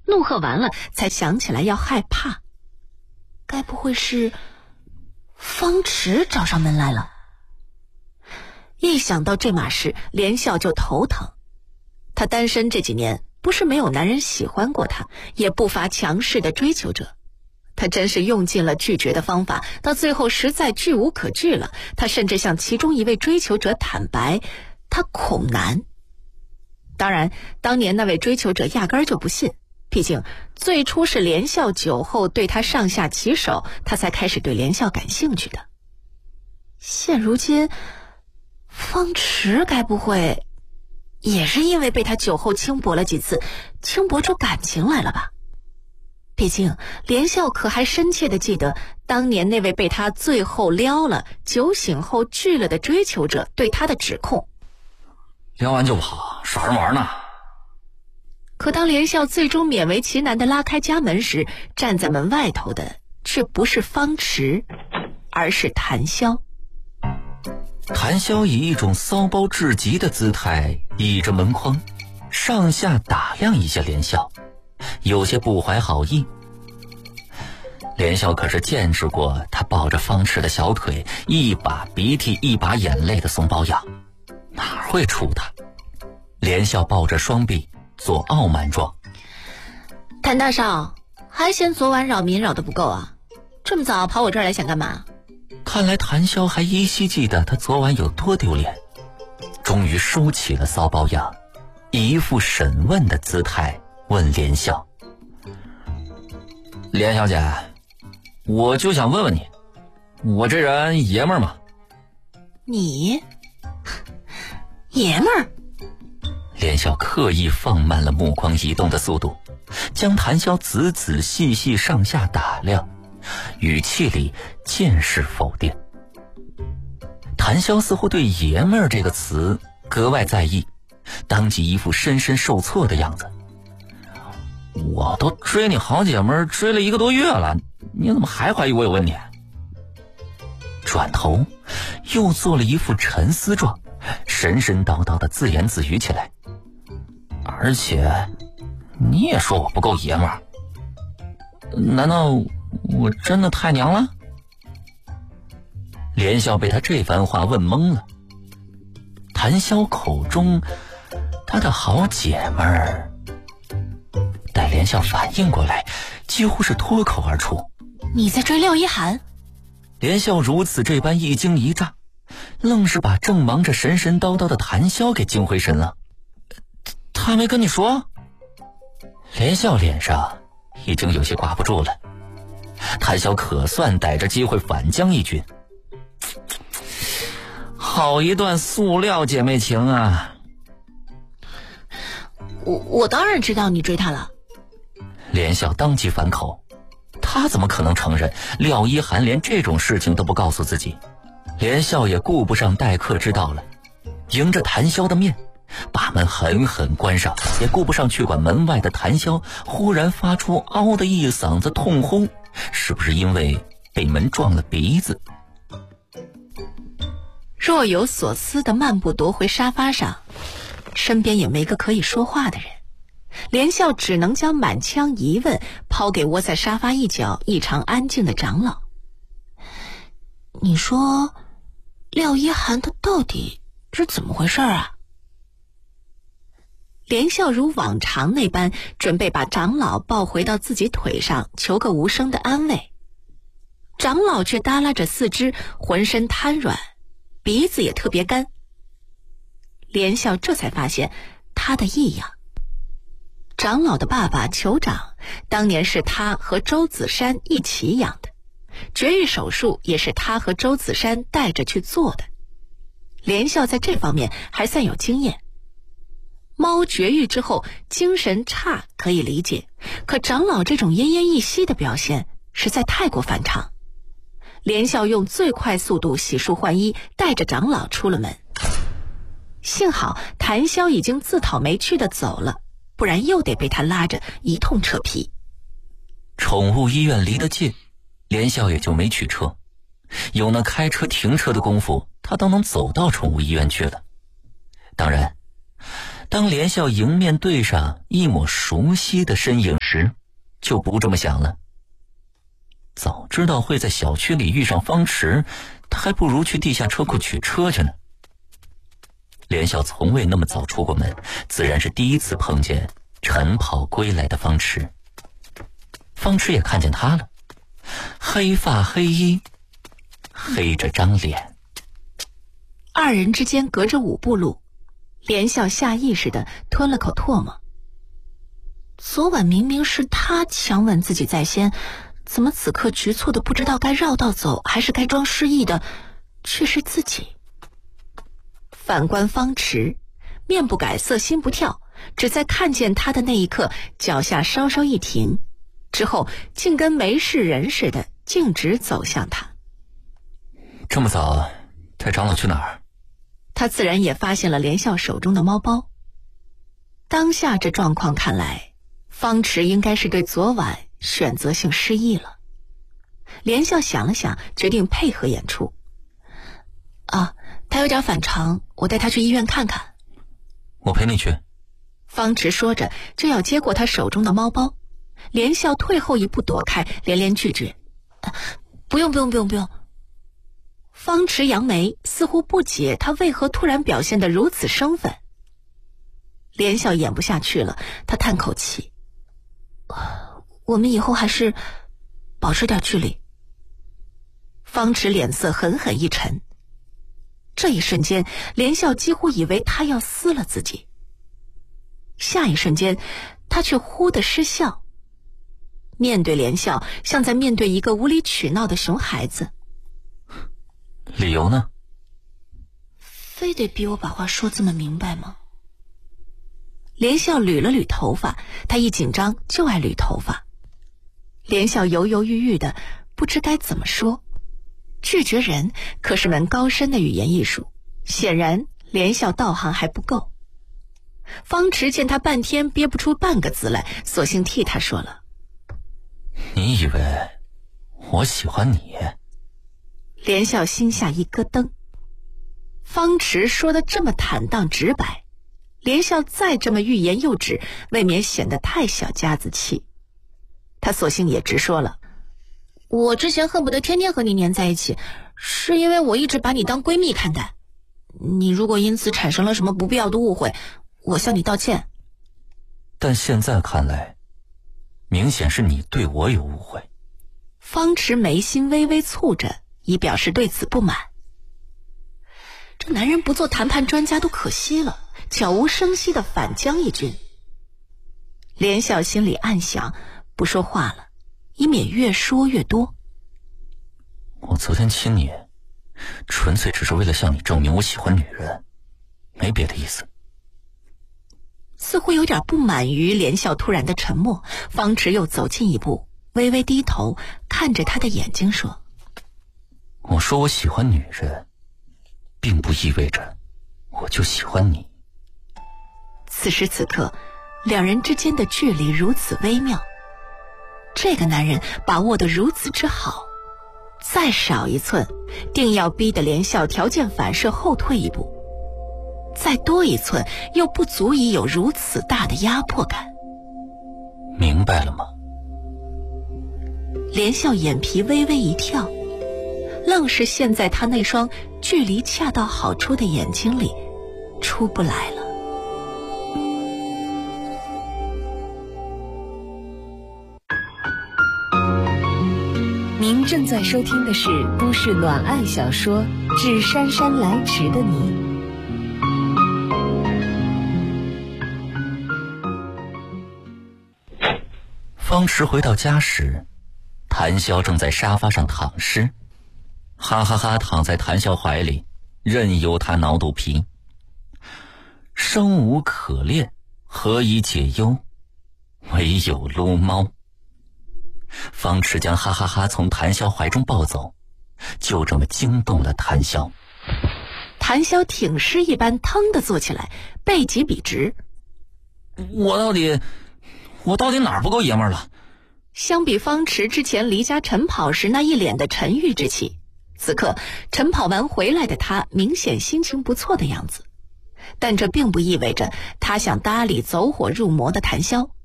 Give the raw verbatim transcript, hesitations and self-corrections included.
怒喝完了，才想起来要害怕。该不会是方池找上门来了？一想到这码事，连笑就头疼。他单身这几年，不是没有男人喜欢过他，也不乏强势的追求者。他真是用尽了拒绝的方法，到最后实在拒无可拒了。他甚至向其中一位追求者坦白，他恐男。当然，当年那位追求者压根儿就不信，毕竟最初是连笑酒后对他上下其手，他才开始对连笑感兴趣的。现如今，方池该不会也是因为被他酒后轻薄了几次，轻薄出感情来了吧？毕竟连笑可还深切地记得当年那位被他最后撩了、酒醒后拒了的追求者对他的指控。 撩完就跑，耍人玩呢。 可当连笑最终勉为其难地拉开家门时，站在门外头的却不是方池，而是谭潇。 谭潇以一种骚包至极的姿态倚着门框，上下打量一下连笑，有些不怀好意。连笑可是见识过他抱着方池的小腿，一把鼻涕一把眼泪的怂包样，哪会怵他？连笑抱着双臂做傲慢状。 谭大少，还嫌昨晚扰民扰得不够啊？这么早跑我这儿来想干嘛？ 看来谭潇还依稀记得他昨晚有多丢脸，终于收起了骚包样，以一副审问的姿态问连笑：连小姐，我就想问问你，我这人爷们儿吗？ 你爷们儿？ 连笑刻意放慢了目光移动的速度，将谭潇仔仔细细上下打量，语气里尽是否定。谭潇似乎对爷们儿这个词格外在意，当即一副深深受挫的样子。我都追你好姐们儿追了一个多月了，你怎么还怀疑我有问题？转头又做了一副沉思状，神神叨叨的自言自语起来。而且你也说我不够爷们儿，难道我真的太娘了？连笑被他这番话问懵了。谭潇口中他的好姐们儿，待连笑反应过来，几乎是脱口而出： 你在追廖一涵？ 连笑如此这般一惊一乍，愣是把正忙着神神叨叨的谭潇给惊回神了。他没跟你说？连笑脸上已经有些挂不住了。谭潇可算逮着机会反将一军，好一段塑料姐妹情啊！ 我我当然知道你追他了。 连笑当即反口，他怎么可能承认廖一涵连这种事情都不告诉自己？连笑也顾不上待客之道了，迎着谭潇的面把门狠狠关上，也顾不上去管门外的谭潇忽然发出嗷的一嗓子痛呼，是不是因为被门撞了鼻子？ 若有所思地漫步踱回沙发上，身边也没个可以说话的人，连笑只能将满腔疑问抛给窝在沙发一角异常安静的长老。你说廖一涵他到底是怎么回事啊？连笑如往常那般准备把长老抱回到自己腿上，求个无声的安慰。长老却耷拉着四肢，浑身瘫软，鼻子也特别干。连笑这才发现他的异样。长老的爸爸酋长当年是他和周子山一起养的，绝育手术也是他和周子山带着去做的。连笑在这方面还算有经验。猫绝育之后精神差可以理解，可长老这种奄奄一息的表现实在太过反常。连笑用最快速度洗漱换衣，带着长老出了门。幸好谭潇已经自讨没趣的走了，不然又得被他拉着一通扯皮。 宠物医院离得近，连笑也就没取车，有那开车停车的功夫，他都能走到宠物医院去了。当然当连笑迎面对上一抹熟悉的身影时，就不这么想了。早知道会在小区里遇上方池，他还不如去地下车库取车去呢。连笑从未那么早出过门，自然是第一次碰见晨跑归来的方池。方池也看见他了，黑发黑衣，黑着张脸。 二人之间隔着五步路，连笑下意识地吞了口唾沫。昨晚明明是他强吻自己在先，怎么此刻局促的不知道该绕道走还是该装失忆的却是自己？反观方池，面不改色心不跳，只在看见他的那一刻脚下稍稍一停，之后竟跟没事人似的径直走向他。 这么早带长老去哪儿？ 他自然也发现了连笑手中的猫包。当下这状况看来，方池应该是对昨晚选择性失忆了。连笑想了想，决定配合演出。啊，他有点反常，我带他去医院看看。 我陪你去。 方池说着就要接过他手中的猫包，连笑退后一步躲开，连连拒绝、啊、不用不用不用不用。方池扬眉，似乎不解他为何突然表现得如此生分。连笑演不下去了，他叹口气，我们以后还是保持点距离。方池脸色狠狠一沉，这一瞬间连笑几乎以为他要撕了自己，下一瞬间他却忽地失笑，面对连笑像在面对一个无理取闹的熊孩子。 理由呢？ 非得逼我把话说这么明白吗？连笑捋了捋头发，他一紧张就爱捋头发。连笑犹犹豫豫的，不知该怎么说。拒绝人可是门高深的语言艺术，显然连笑道行还不够。方池见他半天憋不出半个字来，索性替他说了。 你以为我喜欢你？ 连笑心下一咯噔。方池说的这么坦荡直白，连笑再这么欲言又止，未免显得太小家子气。他索性也直说了，我之前恨不得天天和你黏在一起，是因为我一直把你当闺蜜看待。你如果因此产生了什么不必要的误会，我向你道歉。 但现在看来，明显是你对我有误会。 方池眉心微微蹙着，以表示对此不满。这男人不做谈判专家都可惜了，悄无声息地反将一军。连笑心里暗想，不说话了，以免越说越多。 我昨天亲你，纯粹只是为了向你证明我喜欢女人，没别的意思。 似乎有点不满于连笑突然的沉默，方池又走近一步，微微低头看着他的眼睛说， 我说我喜欢女人，并不意味着我就喜欢你。 此时此刻，两人之间的距离如此微妙，这个男人把握得如此之好，再少一寸，定要逼得连笑条件反射后退一步，再多一寸，又不足以有如此大的压迫感。 明白了吗？ 连笑眼皮微微一跳，愣是陷在他那双距离恰到好处的眼睛里，出不来了。 您正在收听的是都市暖爱小说《致姗姗来迟的你》。 方池回到家时，谭潇正在沙发上躺尸，哈哈哈躺在谭潇怀里，任由他挠肚皮。生无可恋，何以解忧？唯有撸猫。方池将哈哈哈从谭潇怀中抱走，就这么惊动了谭潇。 谭潇挺尸一般腾地坐起来，背脊笔直。 我到底我到底哪儿不够爷们儿了？ 相比方池之前离家晨跑时那一脸的沉郁之气，此刻晨跑完回来的他明显心情不错的样子。 但这并不意味着他想搭理走火入魔的谭潇。